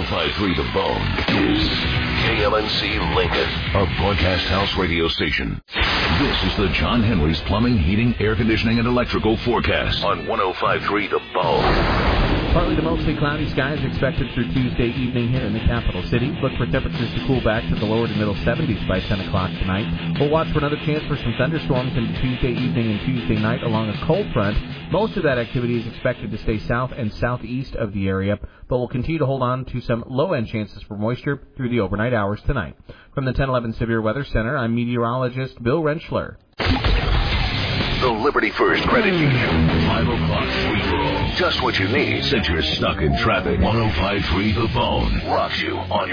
105.3 The Bone is KLNC Lincoln, a broadcast house radio station. This is the John Henry's Plumbing, Heating, Air Conditioning, and Electrical forecast on 105.3 The Bone. Partly to mostly cloudy skies expected through Tuesday evening here in the capital city. Look for temperatures to cool back to the lower to middle 70s by 10 o'clock tonight. We'll watch for another chance for some thunderstorms into Tuesday evening and Tuesday night along a cold front. Most of that activity is expected to stay south and southeast of the area, but we'll continue to hold on to some low-end chances for moisture through the overnight hours tonight. From the 1011 Severe Weather Center, I'm meteorologist Bill Rentschler. The Liberty First Credit Union 5 o'clock free-for-all. Just what you need since you're stuck in traffic. 105.3 The Bone rocks you on your